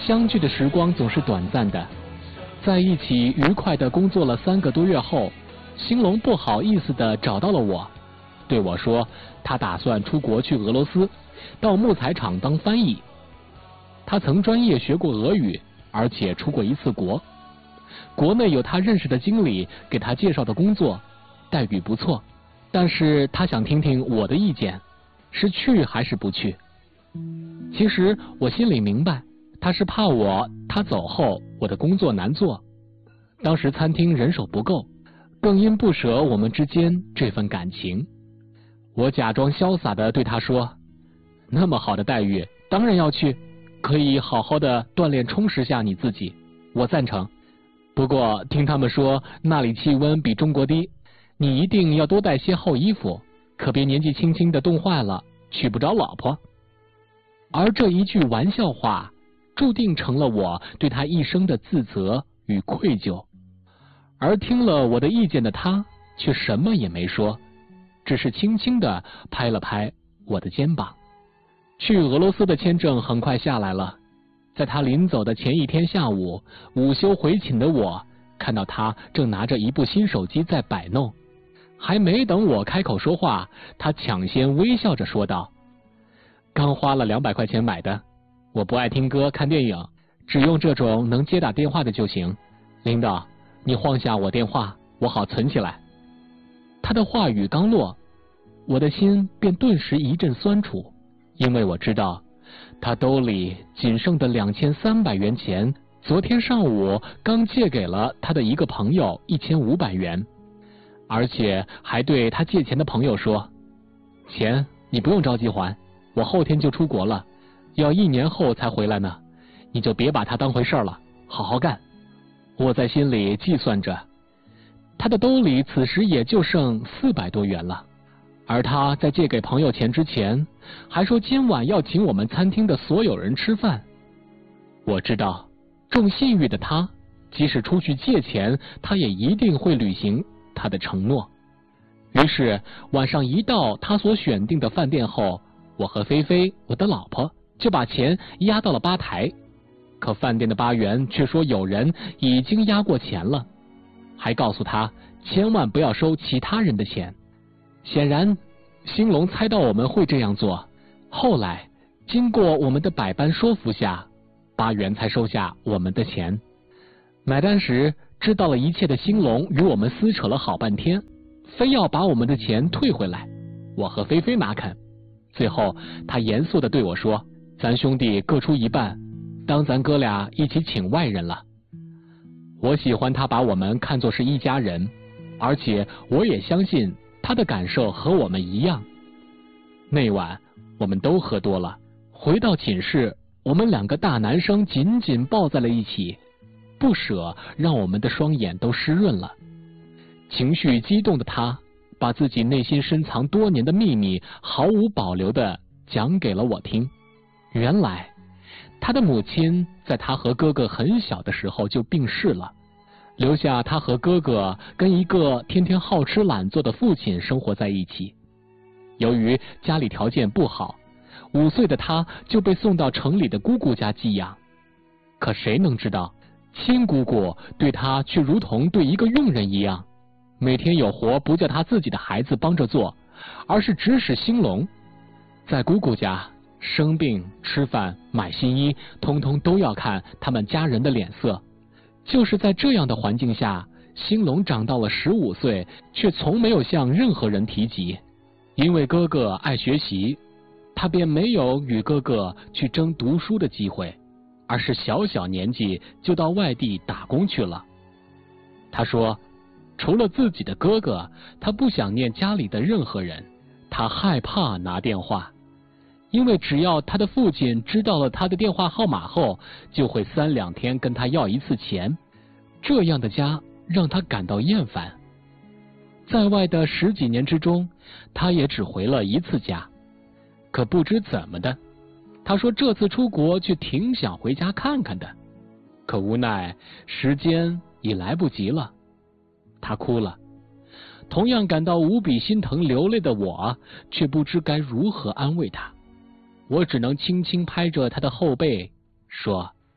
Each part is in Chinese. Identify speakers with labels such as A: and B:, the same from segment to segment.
A: 相聚的时光总是短暂的，在一起愉快地工作了3个多月后，兴隆不好意思地找到了我，对我说他打算出国去俄罗斯，到木材厂当翻译。他曾专业学过俄语，而且出过1次国。国内有他认识的经理给他介绍的工作，待遇不错，但是他想听听我的意见，是去还是不去。其实我心里明白，他是怕他走后我的工作难做。当时餐厅人手不够，更因不舍我们之间这份感情。我假装潇洒地对他说，那么好的待遇当然要去，可以好好的锻炼充实下你自己，我赞成。不过听他们说那里气温比中国低，你一定要多带些厚衣服，可别年纪轻轻的冻坏了，娶不着老婆。而这一句玩笑话注定成了我对他一生的自责与愧疚。而听了我的意见的他却什么也没说，只是轻轻地拍了拍我的肩膀。去俄罗斯的签证很快下来了，在他临走的前一天下午，午休回寝的我看到他正拿着一部新手机在摆弄，还没等我开口说话，他抢先微笑着说道，刚花了200块钱买的，我不爱听歌看电影，只用这种能接打电话的就行，领导你晃下我电话，我好存起来。他的话语刚落，我的心便顿时一阵酸楚，因为我知道他兜里仅剩的2300元钱，昨天上午刚借给了他的一个朋友1500元，而且还对他借钱的朋友说，钱你不用着急还，我后天就出国了，要1年后才回来呢，你就别把它当回事了，好好干。我在心里计算着，他的兜里此时也就剩400多元了，而他在借给朋友钱之前还说今晚要请我们餐厅的所有人吃饭。我知道重信誉的他，即使出去借钱，他也一定会履行他的承诺。于是晚上一到他所选定的饭店后，我和菲菲我的老婆就把钱压到了吧台，可饭店的吧员却说有人已经压过钱了，还告诉他千万不要收其他人的钱。显然兴隆猜到我们会这样做，后来经过我们的百般说服下，吧员才收下我们的钱。买单时知道了一切的兴隆与我们撕扯了好半天，非要把我们的钱退回来，我和菲菲哪肯。最后他严肃地对我说，咱兄弟各出一半，当咱哥俩一起请外人了。我喜欢他把我们看作是一家人，而且我也相信他的感受和我们一样。那晚我们都喝多了，回到寝室，我们2个大男生紧紧抱在了一起，不舍让我们的双眼都湿润了。情绪激动的他把自己内心深藏多年的秘密毫无保留地讲给了我听。原来他的母亲在他和哥哥很小的时候就病逝了，留下他和哥哥跟一个天天好吃懒做的父亲生活在一起。由于家里条件不好，5岁的他就被送到城里的姑姑家寄养。可谁能知道，亲姑姑对他却如同对一个佣人一样，每天有活不叫他自己的孩子帮着做，而是指使兴隆。在姑姑家生病吃饭买新衣，通通都要看他们家人的脸色。就是在这样的环境下，兴隆长到了15岁，却从没有向任何人提及。因为哥哥爱学习，他便没有与哥哥去争读书的机会，而是小小年纪就到外地打工去了。他说，除了自己的哥哥，他不想念家里的任何人，他害怕拿电话。因为只要他的父亲知道了他的电话号码后，就会3、2天跟他要一次钱，这样的家让他感到厌烦。在外的10几年之中，他也只回了1次家。可不知怎么的，他说这次出国却挺想回家看看的，可无奈时间已来不及了。他哭了。同样感到无比心疼流泪的我，却不知该如何安慰他。我只能轻轻拍着他的后背说，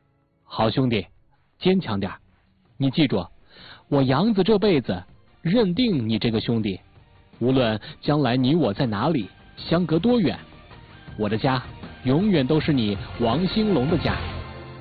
A: 好兄弟，坚强点，你记住，我杨子这辈子认定你这个兄弟，无论将来你我在哪里，相隔多远，我的家永远都是你王兴龙的家。